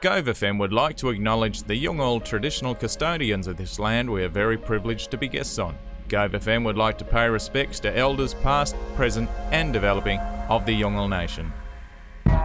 Gove FM would like to acknowledge the Yolngu traditional custodians of this land we are very privileged to be guests on. Gove FM would like to pay respects to elders past, present and developing of the Yolngu Nation.